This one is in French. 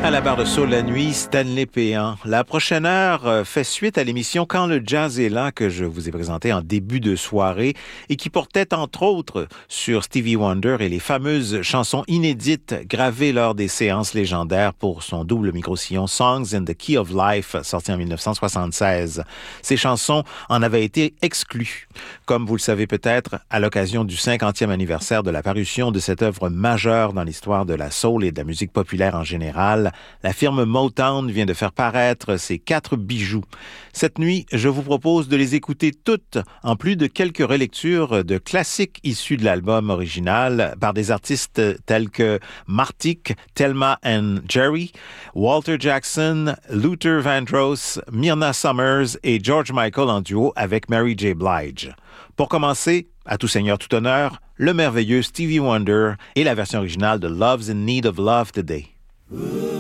À la barre de soul la nuit, Stanley Péan. La prochaine heure fait suite à l'émission Quand le jazz est là que je vous ai présentée en début de soirée et qui portait entre autres sur Stevie Wonder et les fameuses chansons inédites gravées lors des séances légendaires pour son double micro-sillon Songs in the Key of Life sorti en 1976. Ces chansons en avaient été exclues. Comme vous le savez peut-être, à l'occasion du 50e anniversaire de la parution de cette œuvre majeure dans l'histoire de la soul et de la musique populaire en général, la firme Motown vient de faire paraître ses 4 bijoux. Cette nuit, je vous propose de les écouter toutes, en plus de quelques relectures de classiques issus de l'album original par des artistes tels que Martik, Thelma and Jerry, Walter Jackson, Luther Vandross, Myrna Summers et George Michael en duo avec Mary J. Blige. Pour commencer, à tout seigneur, tout honneur, le merveilleux Stevie Wonder et la version originale de Love's in Need of Love Today. Ooh.